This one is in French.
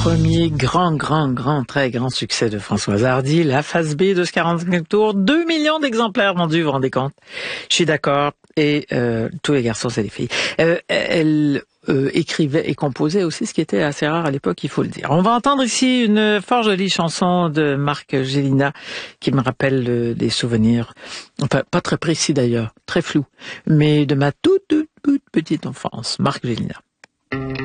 Premier très grand succès de Françoise Hardy, la phase B de ce 45 tours, 2 millions d'exemplaires vendus, vous vous rendez compte? Je suis d'accord. Et tous les garçons, c'est des filles. Elle écrivait et composait aussi, ce qui était assez rare à l'époque, il faut le dire. On va entendre ici une fort jolie chanson de Marc Gélina qui me rappelle des souvenirs, enfin pas très précis d'ailleurs, très flou, mais de ma toute petite enfance. Marc Gélina.